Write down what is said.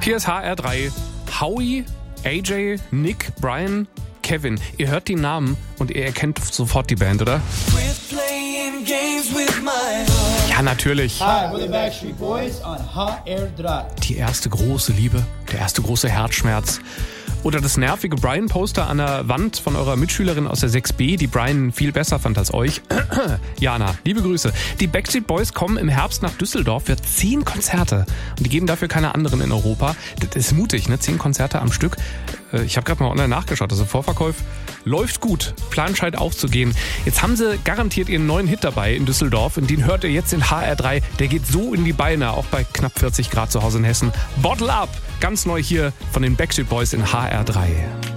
Hier ist HR3. Howie, AJ, Nick, Brian, Kevin. Ihr hört die Namen und ihr erkennt sofort die Band, oder? Ja, natürlich. Hi, we're the Backstreet Boys on HR3. Die erste große Liebe, der erste große Herzschmerz. Oder das nervige Brian-Poster an der Wand von eurer Mitschülerin aus der 6b, die Brian viel besser fand als euch. Jana, liebe Grüße. Die Backstreet Boys kommen im Herbst nach Düsseldorf für 10 Konzerte. Und die geben dafür keine anderen in Europa. Das ist mutig, ne? 10 Konzerte am Stück. Ich habe gerade mal online nachgeschaut. Also Vorverkauf läuft gut. Plan scheint aufzugehen. Jetzt haben sie garantiert ihren neuen Hit dabei in Düsseldorf. Und den hört ihr jetzt in HR3. Der geht so in die Beine, auch bei knapp 40 Grad zu Hause in Hessen. Bottle Up, ganz neu hier von den Backstreet Boys in HR3.